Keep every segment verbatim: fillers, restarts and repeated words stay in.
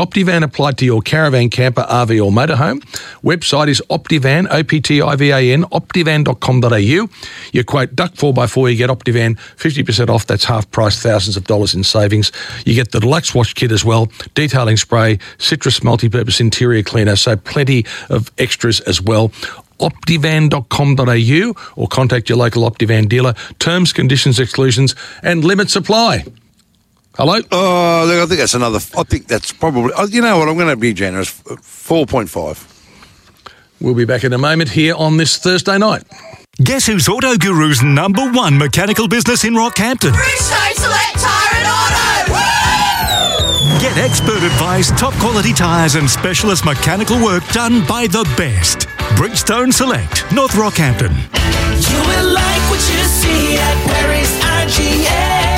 Optivan applied to your caravan, camper, R V or motorhome. Website is Optivan, O P T I V A N, optivan dot com dot a u. You quote Duck four by four, you get Optivan fifty percent off. That's half price, thousands of dollars in savings. You get the deluxe wash kit as well, detailing spray, citrus multi-purpose interior cleaner, so plenty of extras as well. optivan dot com dot a u or contact your local Optivan dealer. Terms, conditions, exclusions and limit supply. Hello? Oh, look, I think that's another, I think that's probably, oh, you know what, I'm going to be generous, four point five. We'll be back in a moment here on this Thursday night. Guess who's Auto Guru's number one mechanical business in Rockhampton? Bridgestone Select Tyre and Auto! Woo! Get expert advice, top quality tyres and specialist mechanical work done by the best. Bridgestone Select, North Rockhampton. You will like what you see at Perry's R G A.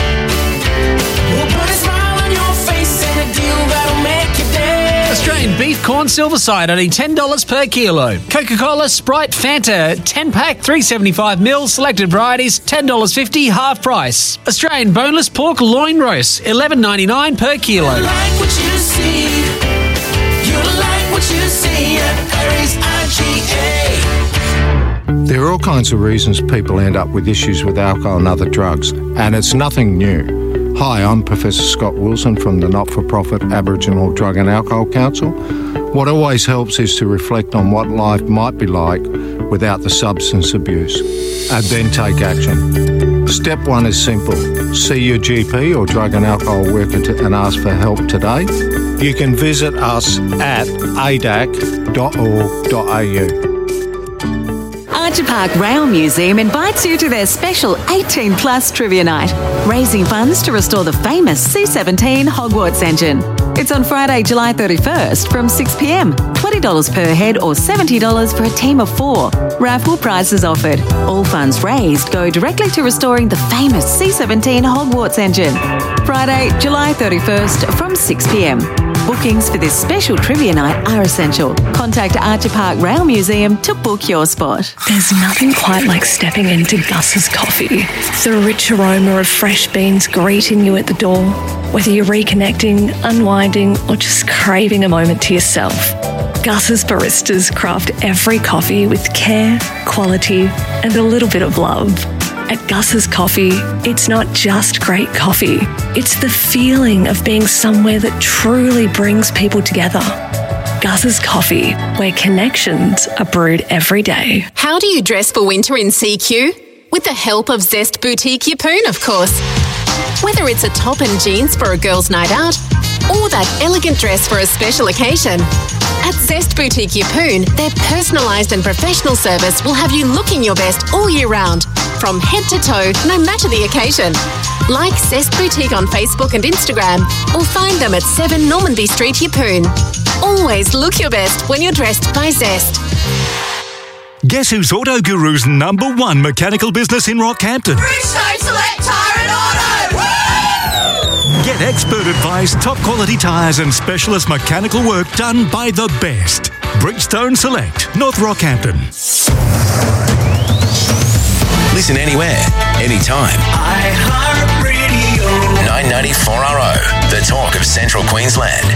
We'll put a smile on your face and a deal that'll make your day. Australian beef corn silver side, only ten dollars per kilo. Coca-Cola, Sprite, Fanta, ten pack, three seventy-five mil, selected varieties, ten dollars fifty, half price. Australian boneless pork loin roast, eleven ninety-nine per kilo. You like what you see. You like what you see at Perry's R G A. There are all kinds of reasons people end up with issues with alcohol and other drugs, and it's nothing new. Hi, I'm Professor Scott Wilson from the not-for-profit Aboriginal Drug and Alcohol Council. What always helps is to reflect on what life might be like without the substance abuse, and then take action. Step one is simple. See your G P or drug and alcohol worker to, and ask for help today. You can visit us at a d a c dot org dot a u. Archer Park Rail Museum invites you to their special eighteen plus Trivia Night, raising funds to restore the famous C seventeen Hogwarts engine. It's on Friday, July thirty-first from six p m. twenty dollars per head or seventy dollars for a team of four. Raffle prizes offered. All funds raised go directly to restoring the famous C seventeen Hogwarts engine. Friday, July thirty-first from six p m. Bookings for this special trivia night are essential. Contact Archer Park Rail Museum to book your spot. There's nothing quite like stepping into Gus's coffee. The rich aroma of fresh beans greeting you at the door. Whether you're reconnecting, unwinding, or just craving a moment to yourself, Gus's baristas craft every coffee with care, quality, and a little bit of love. At Gus's Coffee, it's not just great coffee. It's the feeling of being somewhere that truly brings people together. Gus's Coffee, where connections are brewed every day. How do you dress for winter in C Q? With the help of Zest Boutique Yeppoon, of course. Whether it's a top and jeans for a girl's night out, or that elegant dress for a special occasion, at Zest Boutique Yeppoon, their personalised and professional service will have you looking your best all year round, from head to toe, no matter the occasion. Like Zest Boutique on Facebook and Instagram, or find them at seven Normanby Street, Yeppoon. Always look your best when you're dressed by Zest. Guess who's Auto Guru's number one mechanical business in Rockhampton? Bridgestone Select Tyre and Auto! Woo! Get expert advice, top quality tyres and specialist mechanical work done by the best. Bridgestone Select, North Rockhampton. Listen anywhere, anytime. iHeartRadio. nine ninety-four R O, the talk of Central Queensland.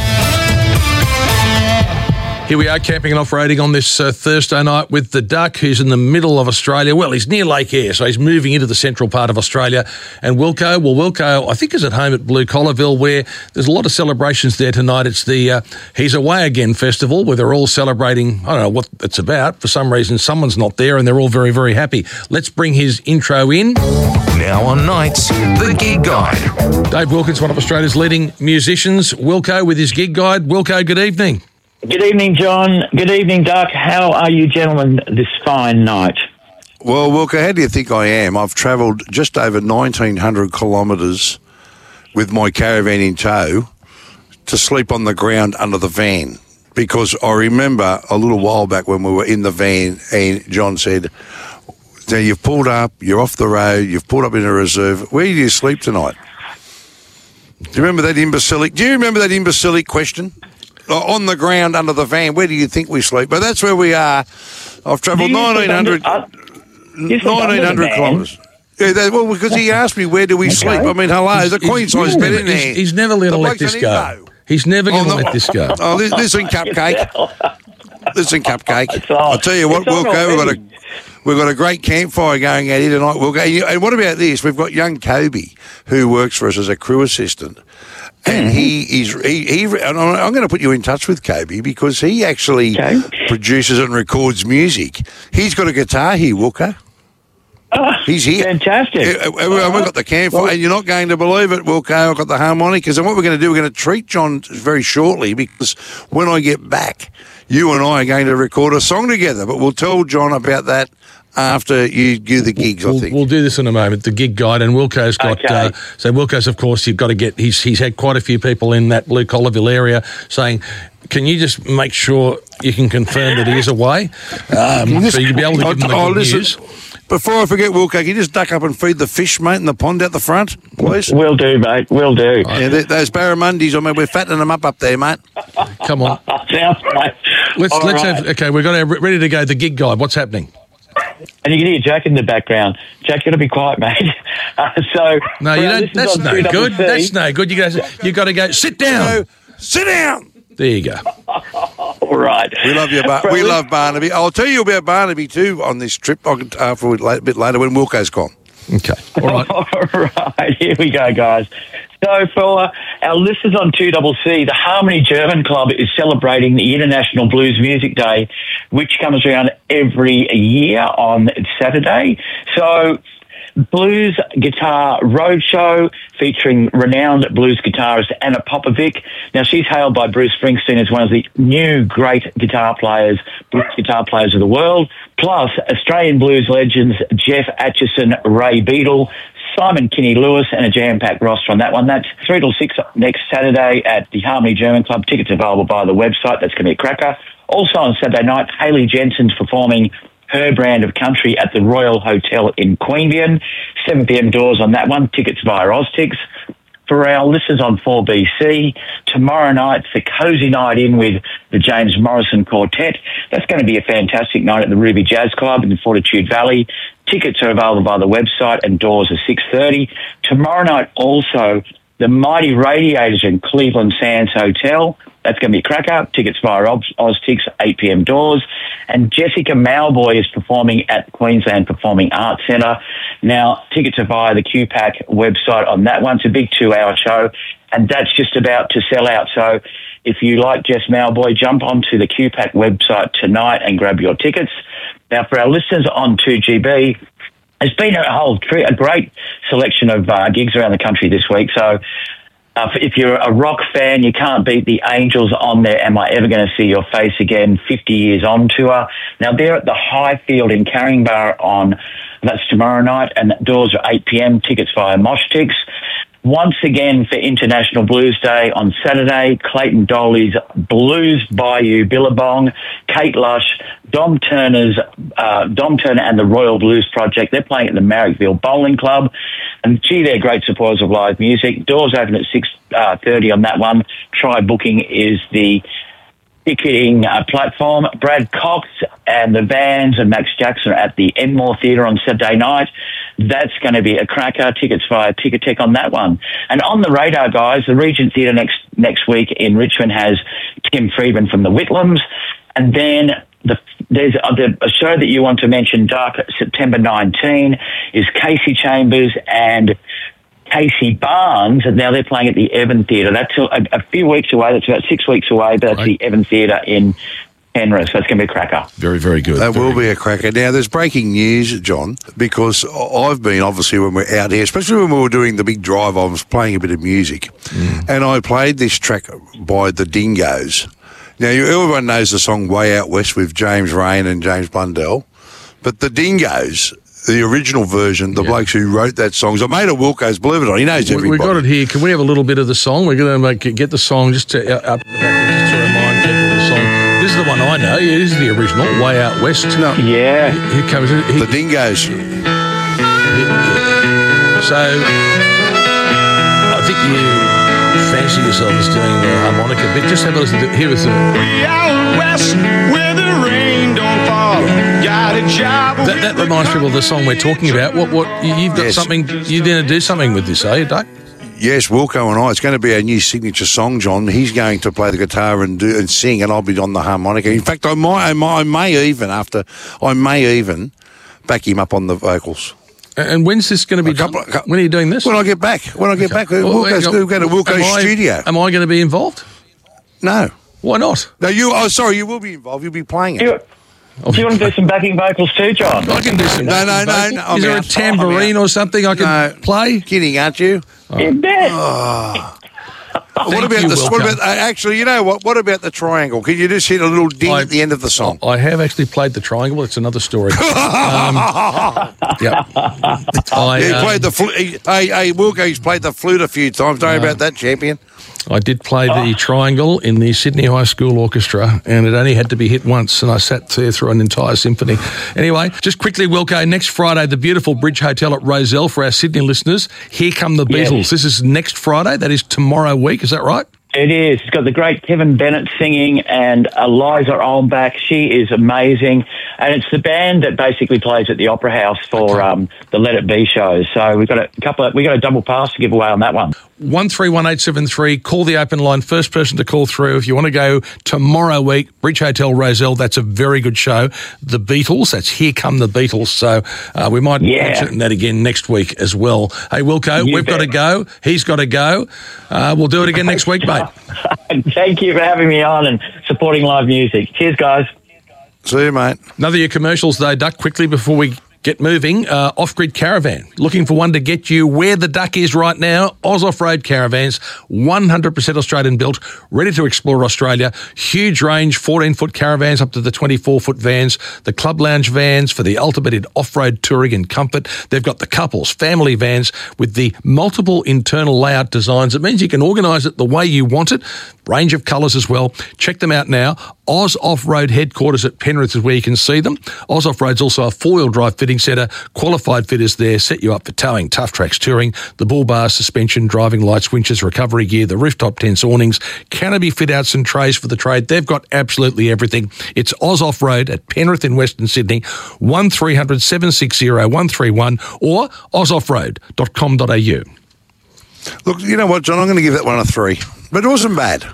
Here we are camping and off-roading on this uh, Thursday night with the Duck, who's in the middle of Australia. Well, he's near Lake Eyre, so he's moving into the central part of Australia. And Wilco, well, Wilco, I think is at home at Blue Collarville, where there's a lot of celebrations there tonight. It's the uh, He's Away Again festival, where they're all celebrating. I don't know what it's about. For some reason, someone's not there, and they're all very, very happy. Let's bring his intro in. Now on Nights, the Gig Guide. Dave Wilkins, one of Australia's leading musicians. Wilco with his Gig Guide. Wilco, good evening. Good evening, John. Good evening, Duck. How are you gentlemen this fine night? Well, Wilco, how do you think I am? I've travelled just over nineteen hundred kilometres with my caravan in tow to sleep on the ground under the van, because I remember a little while back when we were in the van and John said, now you've pulled up, you're off the road, you've pulled up in a reserve. Where do you sleep tonight? Do you remember that imbecilic? Do you remember that imbecilic question? On the ground under the van, where do you think we sleep? But that's where we are. I've travelled nineteen hundred, uh, nineteen hundred kilometres. Yeah, that, well, because he asked me, where do we okay. sleep? I mean, hello, the Queen size bed in there. He's, he's never let, let this go. He's never going to Oh, no. let this go. Oh, li- listen, Cupcake. Listen, Cupcake. It's on. I'll tell you what, It's on Wilco, we've got a already. we've got a great campfire going out here tonight, Wilco. And you- And what about this? We've got young Kobe who works for us as a crew assistant. And he is he, he and I'm I'm going to put you in touch with Kobe because he actually Okay. produces and records music. He's got a guitar here, Wilco. He's here. Fantastic. Yeah, and we've got the campfire, and you're not going to believe it, Wilco. I've got the harmonicas, and what we're going to do, we're going to treat John very shortly because when I get back, you and I are going to record a song together. But we'll tell John about that after you do the gigs, I We'll, think. we'll do this in a moment. The gig guide, and Wilco's got. Okay. Uh, so Wilco's, of course, you've got to get. He's he's had quite a few people in that Blue Collarville area saying, "Can you just make sure you can confirm that he is away?" Um, so you'll be able to give him the Oh, good listen, news. before I forget, Wilco, can you just duck up and feed the fish, mate, in the pond out the front, please? Will do, mate. Will do. Yeah, th- those barramundis, I mean, we're fattening them up up there, mate. Come on, Sounds great. let's All let's right. have. Okay, we've got our, ready to go. The gig guide. What's happening? And you can hear Jack in the background. Jack, you got to be quiet, mate. Uh, so No, for you our don't. listeners That's on no two good. C C, That's no good. You got you got to go. Sit down. So, sit down. There you go. All right. We love you, Bar- For our we lis- love Barnaby. I'll tell you about Barnaby too on this trip I can, uh, for a la- bit later when Wilco's gone. Okay. All right. All right, here we go, guys. So for our listeners on two C C, the Harmony German Club is celebrating the International Blues Music Day, which comes around every year on Saturday. So Blues Guitar Roadshow featuring renowned blues guitarist Anna Popovic. Now, she's hailed by Bruce Springsteen as one of the new great guitar players, blues guitar players of the world, plus Australian blues legends Jeff Atchison, Ray Beadle, Simon Kinney-Lewis, and a jam-packed roster on that one. That's three till six next Saturday at the Harmony German Club. Tickets available via the website. That's going to be a cracker. Also on Saturday night, Hayley Jensen's performing her brand of country at the Royal Hotel in Queanbeyan. seven p.m. doors on that one. Tickets via Oztix. For our listeners on four B C, tomorrow night's the Cozy Night In with the James Morrison Quartet. That's going to be a fantastic night at the Ruby Jazz Club in Fortitude Valley. Tickets are available via the website and doors are six thirty. Tomorrow night also, the Mighty Radiators in Cleveland Sands Hotel. That's going to be a cracker. Tickets via Oz- Oztix, eight p.m. doors. And Jessica Malboy is performing at Queensland Performing Arts Centre. Now, tickets are via the Q PAC website on that one. It's a big two-hour show, and that's just about to sell out. So if you like Jess Malboy, jump onto the Q PAC website tonight and grab your tickets. Now, for our listeners on two G B, there's been a whole tre- a great selection of uh, gigs around the country this week. So Uh, if you're a rock fan, you can't beat the Angels on their Am I Ever Going to See Your Face Again fifty years on tour. Now, they're at the Highfield in Carringbar on, that's tomorrow night, and doors are eight p.m. Tickets via Moshtix. Once again, for International Blues Day on Saturday, Clayton Doley's Blues Bayou Billabong, Kate Lush, Dom Turner's uh, Dom Turner and the Royal Blues Project. They're playing at the Marrickville Bowling Club, and gee, they're great supporters of live music. Doors open at six thirty on that one. Try Booking is the ticketing uh, platform. Brad Cox and the Vans and Max Jackson are at the Enmore Theatre on Saturday night. That's going to be a cracker. Tickets via Ticketek on that one. And on the radar, guys, the Regent Theatre next next week in Richmond has Tim Friedman from the Whitlams. And then the, there's a, the, a show that you want to mention, Dark, September nineteenth, is Casey Chambers and Casey Barnes, and now they're playing at the Evan Theatre. That's a, a few weeks away. That's about six weeks away, but that's Right. the Evan Theatre in Penrith. So it's going to be a cracker. Very, very good. That Very will be a cracker. Now, there's breaking news, John, because I've been, obviously, when we're out here, especially when we were doing the big drive, I was playing a bit of music, Mm. and I played this track by the Dingoes. Now, you, everyone knows the song Way Out West with James Rain and James Blundell, but the Dingoes, the original version, the Yeah. blokes who wrote that song, so made of Wilco's, believe it or not, he knows We, everybody. we got it here. Can we have a little bit of the song? We're going to make get the song just to uh, up the back, just to remind people of the song. This is the one I know. Yeah, this is the original, Way Out West. No, Yeah. Here comes it. the Dingoes. So I think you fancy yourself as doing the harmonica bit. Just have a listen to here with some. Way out west where the rain don't fall. Got a job. That, that reminds people of the song we're talking about. What? What? you- You've got Yes. something. You're going to do something with this, are you, Doug? Yes, Wilco and I. It's going to be our new signature song, John. He's going to play the guitar and do and sing, and I'll be on the harmonica. In fact, I might, I may, I may even after, I may even back him up on the vocals. And when's this going to be done? When are you doing this? When I get back. When I get Okay. back, we'll, go, we'll go to Wilco's Am I- studio. Am I going to be involved? No. Why not? No, you. Oh, sorry, you will be involved. You'll be playing it. You, do you want to do some backing vocals too, John? I can do some. No, no, no, backing no. vocals. I'm Is there a out. tambourine I'm out. or something I can No. play? Kidding, aren't you? You bet. Oh. What Thank about you, the? What Wilco. about uh, actually? You know what? What about the triangle? Can you just hit a little ding I- at the end of the song? I have actually played the triangle. It's another story. um, yeah. I, he um, played the flute. He, hey, hey, Wilco, he's played the flute a few times. Don't worry about that, champion. I did play the triangle in the Sydney High School Orchestra, and it only had to be hit once, and I sat there through an entire symphony. Anyway, just quickly, Wilco, next Friday, the beautiful Bridge Hotel at Rozelle for our Sydney listeners. Here Come the Yes. Beatles. This is next Friday. That is tomorrow week. Is that right? It is. It's got the great Kevin Bennett singing and Eliza Olmbach. She is amazing. And it's the band that basically plays at the Opera House for um, the Let It Be shows. So we've got a couple of, we got a double pass to give away on that one. one three one eight seven three. Call the open line. First person to call through. If you want to go tomorrow week, Bridge Hotel Rozelle, that's a very good show. The Beatles, that's Here Come the Beatles. So uh, we might Yeah. mention that again next week as well. Hey, Wilco, You we've got to bet. go. He's got to go. Uh, we'll do it again next week, mate. Thank you for having me on and supporting live music. Cheers, guys. See you, mate. Another of your commercials, though, Duck, quickly before we get moving. Uh, Off-Grid Caravan. Looking for one to get you where the duck is right now. Oz Off-Road Caravans, one hundred percent Australian built, ready to explore Australia. Huge range, fourteen-foot caravans up to the twenty-four-foot vans. The Club Lounge vans for the ultimate in off-road touring and comfort. They've got the couples, family vans with the multiple internal layout designs. It means you can organise it the way you want it. Range of colours as well. Check them out now. Oz Off-Road headquarters at Penrith is where you can see them. Oz Off-Road's also a four-wheel drive fitting centre. Qualified fitters there set you up for towing, tough tracks touring, the bull bar, suspension, driving lights, winches, recovery gear, the rooftop tents, awnings, canopy fit-outs and trays for the trade. They've got absolutely everything. It's Oz Off-Road at Penrith in Western Sydney, one three hundred seven six zero one three one or oz off road dot com dot a u. Look, you know what, John? I'm going to give that one a three, but it wasn't bad.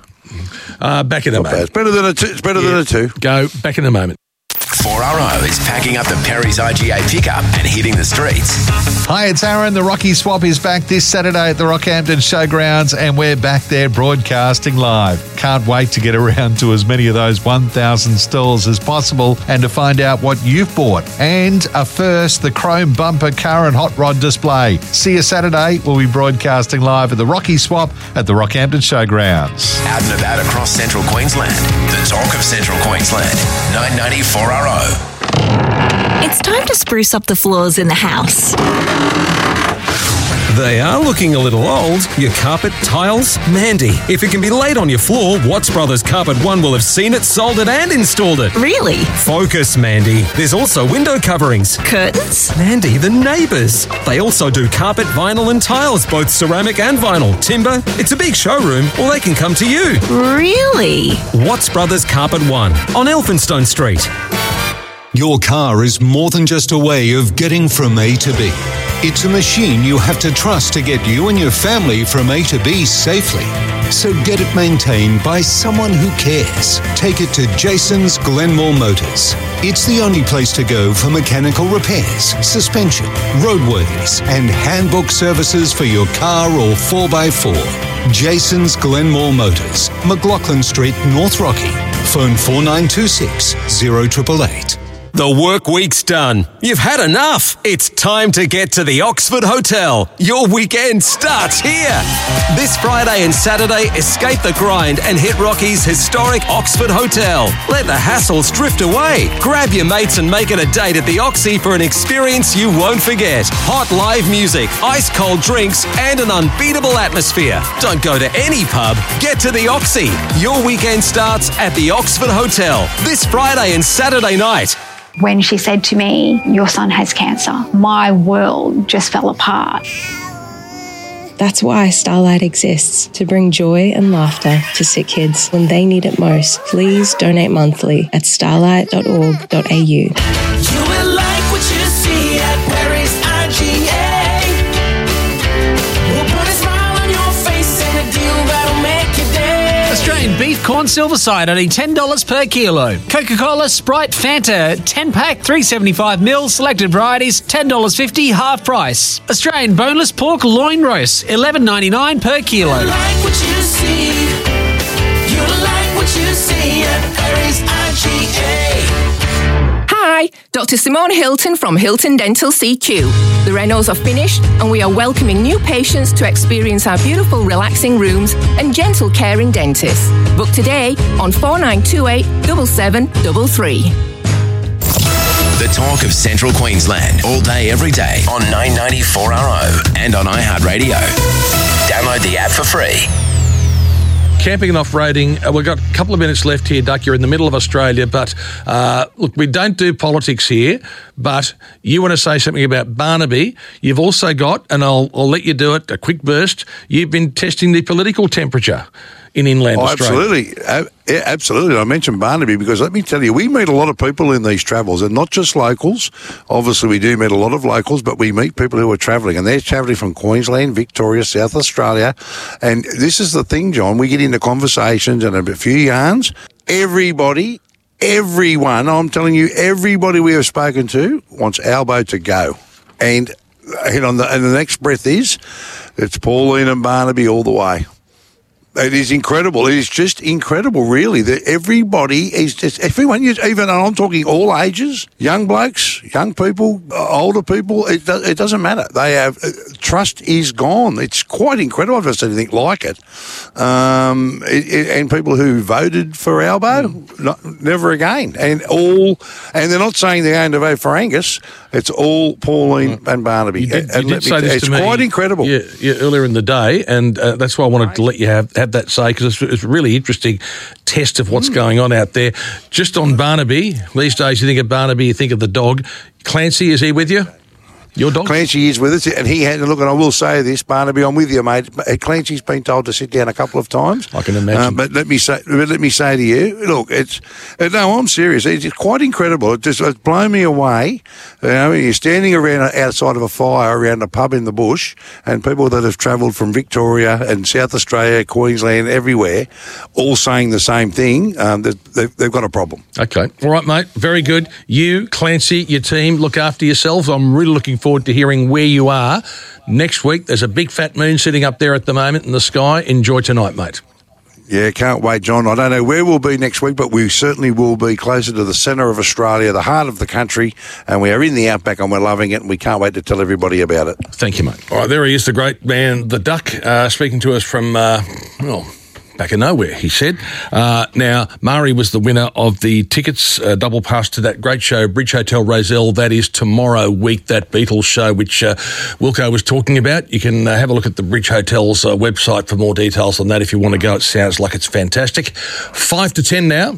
Uh, back in a Not bad. moment. It's better than a two. It's better than a two. Go back in a moment. four R O is packing up the Perry's I G A pickup and hitting the streets. Hi, it's Aaron. The Rocky Swap is back this Saturday at the Rockhampton Showgrounds, and we're back there broadcasting live. Can't wait to get around to as many of those one thousand stalls as possible and to find out what you've bought. And a first, the Chrome Bumper Car and Hot Rod display. See you Saturday. We'll be broadcasting live at the Rocky Swap at the Rockhampton Showgrounds. Out and about across central Queensland. The talk of central Queensland. nine ninety four R O. It's time to spruce up the floors in the house. They are looking a little old. Your carpet, tiles, Mandy. If it can be laid on your floor, Watts Brothers Carpet One will have seen it, sold it and installed it. Really? Focus, Mandy. There's also window coverings. Curtains? Mandy, the neighbours. They also do carpet, vinyl and tiles, both ceramic and vinyl. Timber. It's a big showroom, or they can come to you. Really? Watts Brothers Carpet One on Elphinstone Street. Your car is more than just a way of getting from A to B. It's a machine you have to trust to get you and your family from A to B safely. So get it maintained by someone who cares. Take it to Jason's Glenmore Motors. It's the only place to go for mechanical repairs, suspension, roadworthies, and handbook services for your car or four by four. Jason's Glenmore Motors, McLaughlin Street, North Rocky. Phone four nine two six, zero eight eight eight. The work week's done. You've had enough. It's time to get to the Oxford Hotel. Your weekend starts here. This Friday and Saturday, escape the grind and hit Rocky's historic Oxford Hotel. Let the hassles drift away. Grab your mates and make it a date at the Oxy for an experience you won't forget. Hot live music, ice cold drinks, and an unbeatable atmosphere. Don't go to any pub. Get to the Oxy. Your weekend starts at the Oxford Hotel this Friday and Saturday night. When she said to me, "Your son has cancer," my world just fell apart. That's why Starlight exists, to bring joy and laughter to sick kids when they need it most. Please donate monthly at starlight dot org dot a u. You will like what you see at Perry's I G A. We'll put a smile on your Corn Silverside, only ten dollars per kilo. Coca-Cola, Sprite, Fanta, ten pack, three seventy-five mil, selected varieties, ten dollars fifty, half price. Australian boneless pork loin roast, eleven ninety-nine per kilo. You like what you see. You like what you see at Perry's I G A. Hi, Doctor Simone Hilton from Hilton Dental C Q. The renos are finished and we are welcoming new patients to experience our beautiful relaxing rooms and gentle caring dentists. Book today on four nine two eight, seven seven three three. The talk of Central Queensland, all day, every day on nine ninety four R O and on iHeartRadio. Download the app for free. Camping and off-roading, uh, we've got a couple of minutes left here, Duck. You're in the middle of Australia, but uh, look, we don't do politics here, but you want to say something about Barnaby. You've also got, and I'll, I'll let you do it, a quick burst, you've been testing the political temperature in inland oh, Australia. Absolutely. Uh, yeah, absolutely. I mentioned Barnaby because let me tell you, we meet a lot of people in these travels and not just locals. Obviously, we do meet a lot of locals, but we meet people who are travelling and they're travelling from Queensland, Victoria, South Australia. And this is the thing, John, we get into conversations and a few yarns. Everybody, everyone, I'm telling you, everybody we have spoken to wants Albo to go. And, and, on the, and the next breath is, it's Pauline and Barnaby all the way. It is incredible. It is just incredible, really, that everybody is just, everyone, even, and I'm talking all ages, young blokes, young people, older people, it, do, it doesn't matter. They have, uh, trust is gone. It's quite incredible. I've never seen anything like it. Um, it, it. And people who voted for Albo, mm. not, never again. And all, and they're not saying they're going to vote for Angus. It's all Pauline mm. and Barnaby. You did, and you did say this it's to me, quite incredible. Yeah, yeah, earlier in the day, and uh, that's why I wanted to let you have, have that say, because it's, it's a really interesting test of what's mm. going on out there. Just on Barnaby, these days you think of Barnaby, you think of the dog. Clancy, is he with you? Your dog? Clancy is with us, and he had, look, and I will say this, Barnaby, I'm with you, mate. Clancy's been told to sit down a couple of times. I can imagine. Um, but let me say, but let me say to you, look, it's, no, I'm serious. It's quite incredible. It just, it's blown me away. You know, you're standing around outside of a fire around a pub in the bush, and people that have travelled from Victoria and South Australia, Queensland, everywhere, all saying the same thing, um, that they've, they've got a problem. Okay. All right, mate. Very good. You, Clancy, your team, look after yourselves. I'm really looking forward to hearing where you are next week. There's a big fat moon sitting up there at the moment in the sky. Enjoy tonight, mate. Yeah, can't wait, John. I don't know where we'll be next week, but we certainly will be closer to the centre of Australia, the heart of the country, and we are in the outback and we're loving it, and we can't wait to tell everybody about it. Thank you, mate. All right, there he is, the great man, the Duck, uh, speaking to us from, uh, well, back of nowhere, he said. Uh, now, Mari was the winner of the tickets, uh, double pass to that great show, Bridge Hotel Rozelle. That is tomorrow week, that Beatles show, which uh, Wilco was talking about. You can uh, have a look at the Bridge Hotel's uh, website for more details on that if you want to go. It sounds like it's fantastic. Five to ten now.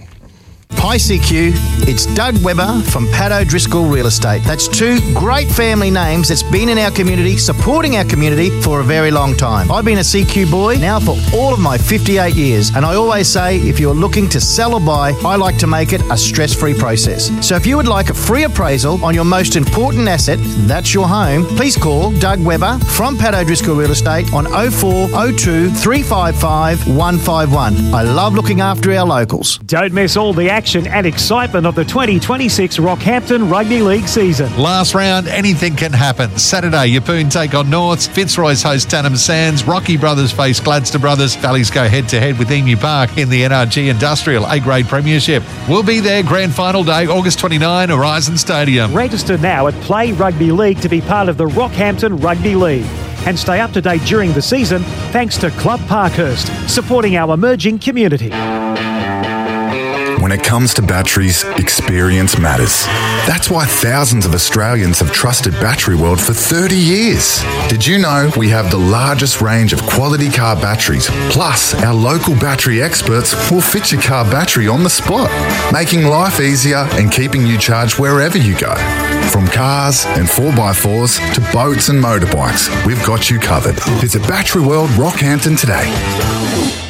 Hi C Q, it's Doug Webber from Pat O'Driscoll Real Estate. That's two great family names that's been in our community, supporting our community for a very long time. I've been a C Q boy now for all of my fifty-eight years, and I always say if you're looking to sell or buy, I like to make it a stress-free process. So if you would like a free appraisal on your most important asset, that's your home, please call Doug Webber from Pat O'Driscoll Real Estate on oh four oh two, three five five, one five one. I love looking after our locals. Don't miss all the action and excitement of the twenty twenty-six Rockhampton Rugby League season. Last round, anything can happen. Saturday, Yeppoon take on Norths, Fitzroy's host Tannum Sands, Rocky Brothers face Gladstone Brothers, Valleys go head-to-head with Emu Park in the N R G Industrial A-grade premiership. We'll be there grand final day, August twenty-ninth, Horizon Stadium. Register now at Play Rugby League to be part of the Rockhampton Rugby League. And stay up to date during the season thanks to Club Parkhurst, supporting our emerging community. When it comes to batteries, experience matters. That's why thousands of Australians have trusted Battery World for thirty years. Did you know we have the largest range of quality car batteries? Plus, our local battery experts will fit your car battery on the spot, making life easier and keeping you charged wherever you go. From cars and four by fours to boats and motorbikes, we've got you covered. Visit Battery World Rockhampton today.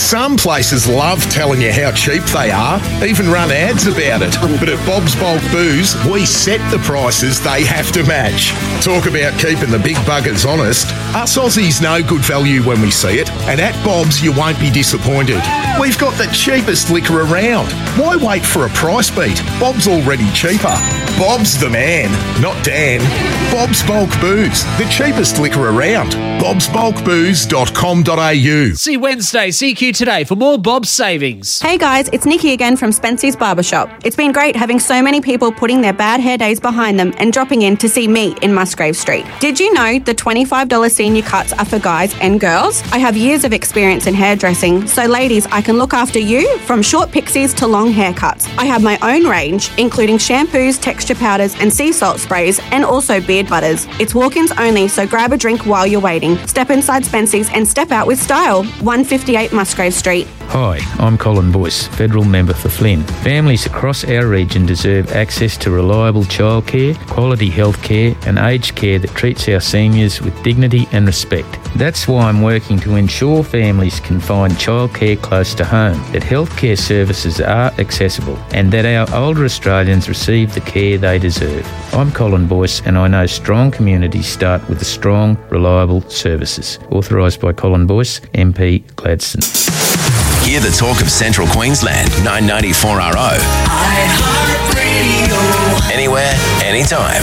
Some places love telling you how cheap they are, even run ads about it. But at Bob's Bulk Booze, we set the prices they have to match. Talk about keeping the big buggers honest. Us Aussies know good value when we see it, and at Bob's you won't be disappointed. We've got the cheapest liquor around. Why wait for a price beat? Bob's already cheaper. Bob's the man, not Dan. Bob's Bulk Booze, the cheapest liquor around. bobs bulk booze dot com dot a u. See Wednesday, C Q Today for more Bob's savings. Hey guys, it's Nikki again from Spency's Barbershop. It's been great having so many people putting their bad hair days behind them and dropping in to see me in Musgrave Street. Did you know the twenty-five dollars senior cuts are for guys and girls? I have years of experience in hairdressing, so ladies, I can look after you from short pixies to long haircuts. I have my own range, including shampoos, texture powders and sea salt sprays, and also beard butters. It's walk-ins only, so grab a drink while you're waiting. Step inside Spency's and step out with style. one fifty-eight Musgrave Street. Hi, I'm Colin Boyce, Federal Member for Flynn. Families across our region deserve access to reliable childcare, quality health care and aged care that treats our seniors with dignity and respect. That's why I'm working to ensure families can find childcare close to home, that healthcare services are accessible and that our older Australians receive the care they deserve. I'm Colin Boyce and I know strong communities start with the strong, reliable services. Authorised by Colin Boyce, M P Gladstone. Hear the talk of Central Queensland, nine ninety-four R O. iHeartRadio. Anywhere, anytime.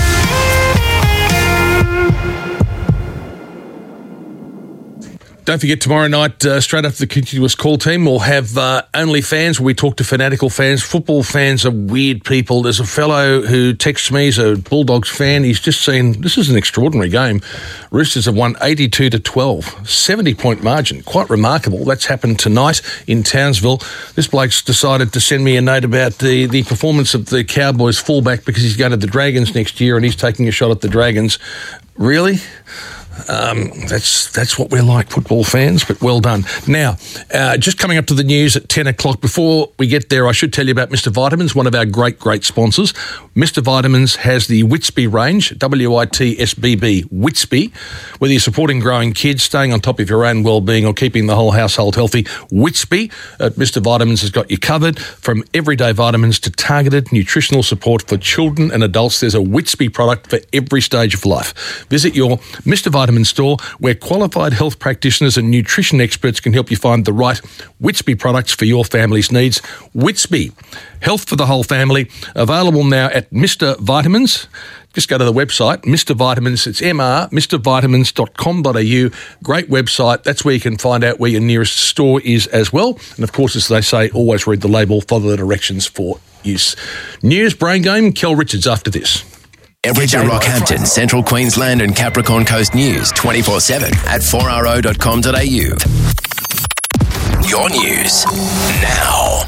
Don't forget, tomorrow night, uh, straight after the continuous call team, we'll have uh, Only Fans, where we talk to fanatical fans. Football fans are weird people. There's a fellow who texts me, he's a Bulldogs fan. He's just seen, this is an extraordinary game. Roosters have won eighty-two to twelve, seventy-point margin. Quite remarkable. That's happened tonight in Townsville. This bloke's decided to send me a note about the, the performance of the Cowboys fullback because he's going to the Dragons next year and he's taking a shot at the Dragons. Really? Um, that's that's what we're like, football fans, but well done. Now, uh, just coming up to the news at ten o'clock. Before we get there, I should tell you about Mister Vitamins, one of our great, great sponsors. Mister Vitamins has the Whitsby range, W I T S B B, Whitsby. Whether you're supporting growing kids, staying on top of your own well-being or keeping the whole household healthy, Whitsby at Mister Vitamins has got you covered. From everyday vitamins to targeted nutritional support for children and adults, there's a Whitsby product for every stage of life. Visit your Mister Vitamins store where qualified health practitioners and nutrition experts can help you find the right Whitsby products for your family's needs. Whitsby, health for the whole family, available now at Mister Vitamins. Just go to the website, Mister Vitamins, it's M R, mister vitamins dot com dot a u. Great website. That's where you can find out where your nearest store is as well. And of course, as they say, always read the label, follow the directions for use. News, Brain Game, Kel Richards after this. Everyday Rockhampton, Central Queensland and Capricorn Coast News twenty-four seven at four r o dot com dot a u. Your news now.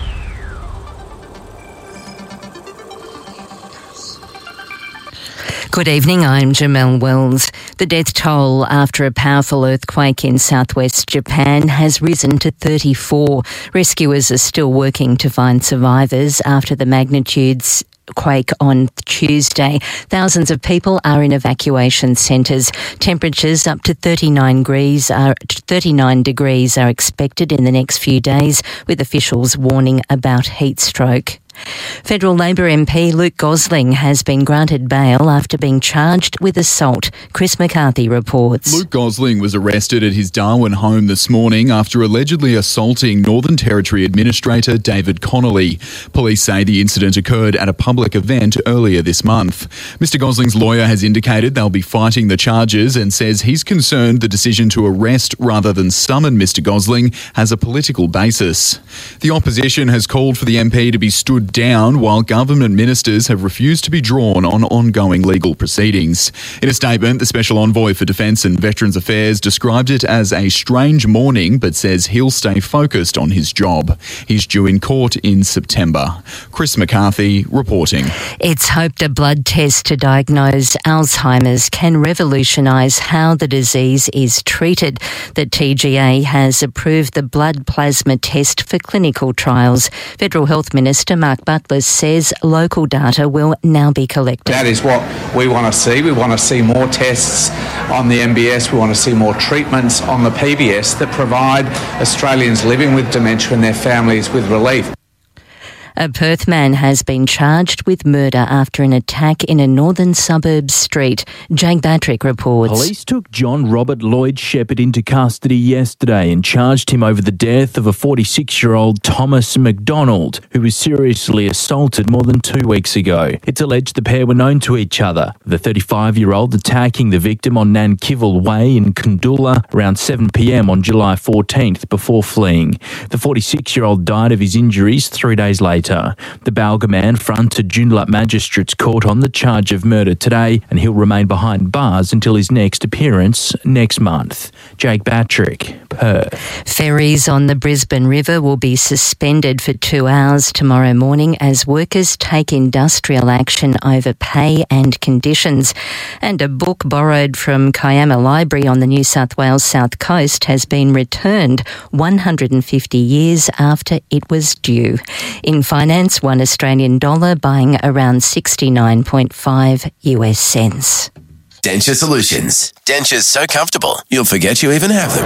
Good evening, I'm Jamelle Wells. The death toll after a powerful earthquake in southwest Japan has risen to thirty-four. Rescuers are still working to find survivors after the magnitudes quake on Tuesday. Thousands of people are in evacuation centres. Temperatures up to thirty-nine degrees are thirty-nine degrees are expected in the next few days, with officials warning about heat stroke. Federal Labor M P Luke Gosling has been granted bail after being charged with assault. Chris McCarthy reports. Luke Gosling was arrested at his Darwin home this morning after allegedly assaulting Northern Territory Administrator David Connolly. Police say the incident occurred at a public event earlier this month. Mister Gosling's lawyer has indicated they'll be fighting the charges and says he's concerned the decision to arrest rather than summon Mister Gosling has a political basis. The opposition has called for the M P to be stood down while government ministers have refused to be drawn on ongoing legal proceedings. In a statement, the Special Envoy for Defence and Veterans Affairs described it as a strange morning but says he'll stay focused on his job. He's due in court in September. Chris McCarthy reporting. It's hoped a blood test to diagnose Alzheimer's can revolutionise how the disease is treated. The T G A has approved the blood plasma test for clinical trials. Federal Health Minister Mark Mark Butler says local data will now be collected. That is what we want to see. We want to see more tests on the M B S. We want to see more treatments on the P B S that provide Australians living with dementia and their families with relief. A Perth man has been charged with murder after an attack in a northern suburb street. Jake Batrick reports. Police took John Robert Lloyd Shepherd into custody yesterday and charged him over the death of a forty-six-year-old Thomas McDonald, who was seriously assaulted more than two weeks ago. It's alleged the pair were known to each other, the thirty-five-year-old attacking the victim on Nankival Way in Kundula around seven p.m. on July fourteenth before fleeing. The forty-six-year-old died of his injuries three days later. The Balga man fronted Joondalup Magistrates Court on the charge of murder today, and he'll remain behind bars until his next appearance next month. Jake Batrick, Perth. Ferries on the Brisbane River will be suspended for two hours tomorrow morning as workers take industrial action over pay and conditions. And a book borrowed from Kiama Library on the New South Wales South Coast has been returned one hundred fifty years after it was due. In finance, one Australian dollar buying around sixty-nine point five US cents. Denture Solutions. Dentures so comfortable, you'll forget you even have them.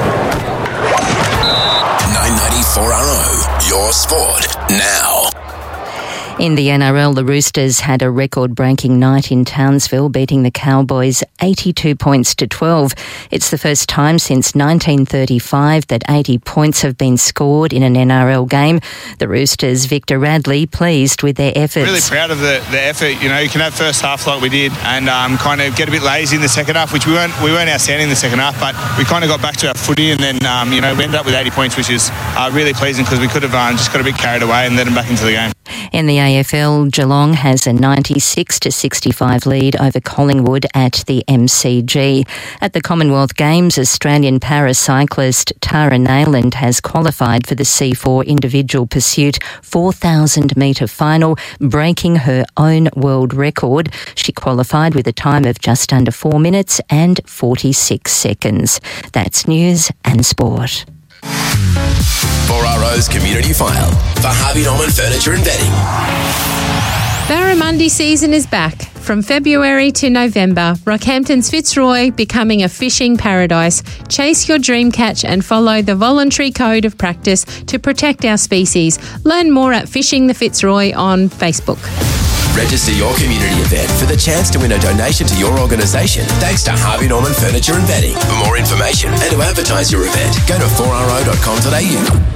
nine ninety-four R O, your sport now. In the N R L, the Roosters had a record-breaking night in Townsville, beating the Cowboys eighty-two points to twelve. It's the first time since nineteen thirty-five that eighty points have been scored in an N R L game. The Roosters' Victor Radley pleased with their efforts. Really proud of the, the effort. You know, you can have first half like we did and um, kind of get a bit lazy in the second half, which we weren't we weren't outstanding in the second half, but we kind of got back to our footy and then, um, you know, we ended up with eighty points, which is uh, really pleasing because we could have um, just got a bit carried away and let them back into the game. In the A F L, Geelong has a ninety-six to sixty-five lead over Collingwood at the M C G. At the Commonwealth Games, Australian paracyclist Tara Nayland has qualified for the C four individual pursuit four thousand metre final, breaking her own world record. She qualified with a time of just under four minutes and forty-six seconds. That's news and sport. four R O's Community File for Harvey Norman Furniture and Bedding. Barramundi season is back. From February to November, Rockhampton's Fitzroy becoming a fishing paradise. Chase your dream catch and follow the voluntary code of practice to protect our species. Learn more at Fishing the Fitzroy on Facebook. Register your community event for the chance to win a donation to your organisation thanks to Harvey Norman Furniture and Bedding. For more information and to advertise your event, go to four r o dot com dot a u.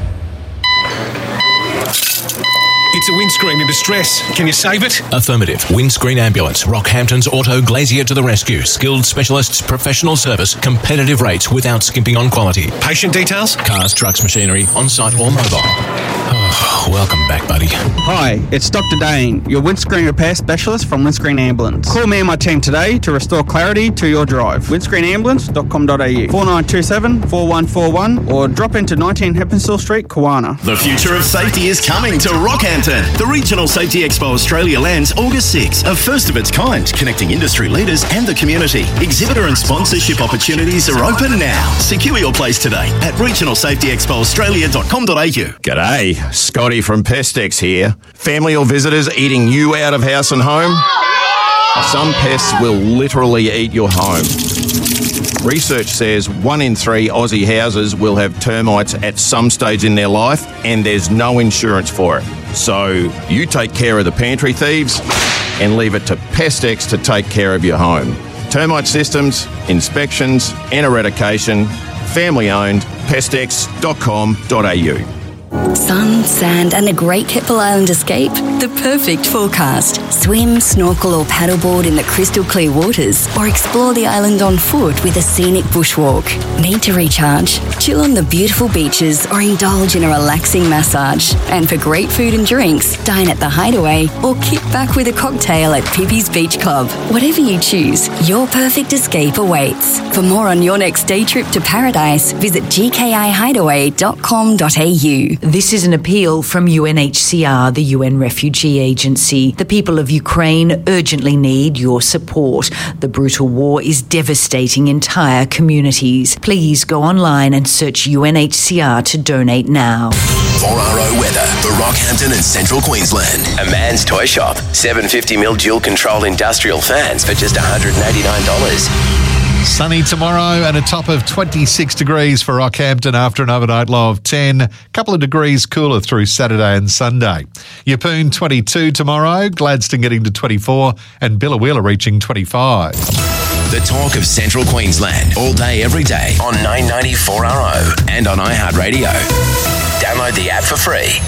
It's a windscreen in distress. Can you save it? Affirmative. Windscreen Ambulance. Rockhampton's Auto Glazier to the rescue. Skilled specialists, professional service, competitive rates without skimping on quality. Patient details? Cars, trucks, machinery, on-site or mobile. Oh, welcome back, buddy. Hi, it's Doctor Dane, your windscreen repair specialist from Windscreen Ambulance. Call me and my team today to restore clarity to your drive. windscreen ambulance dot com dot a u, four nine two seven, four one four one, or drop into nineteen Heppenstall Street, Kawana. The future of safety is coming to Rockhampton. The Regional Safety Expo Australia lands August sixth, a first of its kind, connecting industry leaders and the community. Exhibitor and sponsorship opportunities are open now. Secure your place today at regional safety expo australia dot com dot a u. G'day, Scotty from Pestex here. Family or visitors eating you out of house and home? Some pests will literally eat your home. Research says one in three Aussie houses will have termites at some stage in their life, and there's no insurance for it. So you take care of the pantry thieves and leave it to Pestex to take care of your home. Termite systems, inspections and eradication, family owned, pestex dot com dot a u. Sun, sand and a great Keppel Island escape? The perfect forecast. Swim, snorkel or paddleboard in the crystal clear waters, or explore the island on foot with a scenic bushwalk. Need to recharge? Chill on the beautiful beaches or indulge in a relaxing massage. And for great food and drinks, dine at the Hideaway or kick back with a cocktail at Pippi's Beach Club. Whatever you choose, your perfect escape awaits. For more on your next day trip to paradise, visit g k i hideaway dot com dot a u. This is an appeal from U N H C R, the U N Refugee Agency. The people of Ukraine urgently need your support. The brutal war is devastating entire communities. Please go online and search U N H C R to donate now. four R O weather. for Rockhampton and Central Queensland. A Man's Toy Shop. seven hundred fifty mil dual control industrial fans for just one hundred eighty-nine dollars. Sunny tomorrow and a top of twenty-six degrees for Rockhampton after an overnight low of ten. A couple of degrees cooler through Saturday and Sunday. Yeppoon twenty-two tomorrow, Gladstone getting to twenty-four and Biloela reaching twenty-five. The talk of Central Queensland, all day, every day on nine ninety four R O and on iHeartRadio. Download the app for free.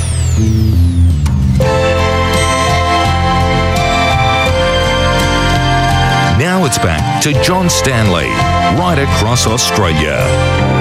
Now it's back to John Stanley, right across Australia.